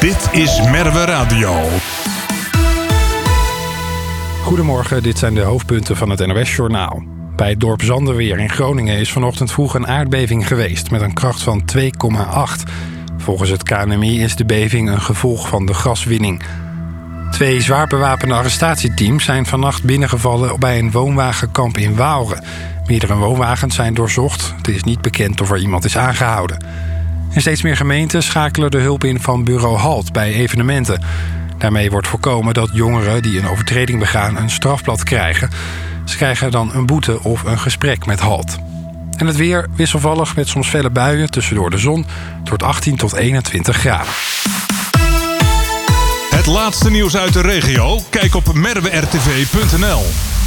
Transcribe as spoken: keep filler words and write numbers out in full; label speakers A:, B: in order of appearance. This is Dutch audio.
A: Dit is Merwe Radio.
B: Goedemorgen, dit zijn de hoofdpunten van het N O S-journaal. Bij het dorp Zanderweer in Groningen is vanochtend vroeg een aardbeving geweest met een kracht van twee komma acht. Volgens het K N M I is de beving een gevolg van de gaswinning. Twee zwaar bewapende arrestatieteams zijn vannacht binnengevallen bij een woonwagenkamp in Waalre. Meerdere woonwagens zijn doorzocht. Het is niet bekend of er iemand is aangehouden. En steeds meer gemeenten schakelen de hulp in van bureau HALT bij evenementen. Daarmee wordt voorkomen dat jongeren die een overtreding begaan een strafblad krijgen. Ze krijgen dan een boete of een gesprek met HALT. En het weer wisselvallig met soms felle buien, tussendoor de zon. Het wordt achttien tot eenentwintig graden.
A: Het laatste nieuws uit de regio? Kijk op merwe r t v punt n l.